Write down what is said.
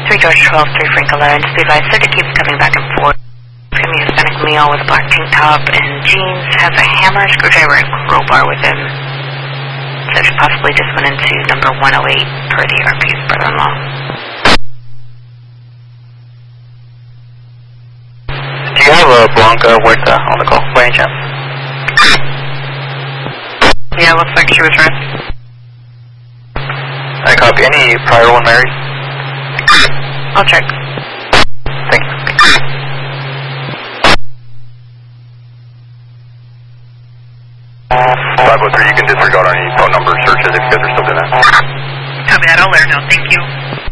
3 George 12, 3 Francola, and just be advised, Cedric keeps coming back and forth. It's going to be a Hispanic male with a black tank top and jeans, has a hammer, screwdriver, and crowbar with him. Cedric possibly just went into number 108 per the RP's brother-in-law. Do you have a Blanca Huerta on the call, by any chance? Yeah, looks like she was red. I copy. Any prior one married? I'll check. Thank you. 503, you can disregard any phone number searches if you guys are still doing that. Copy that, I'll let her know. Thank you.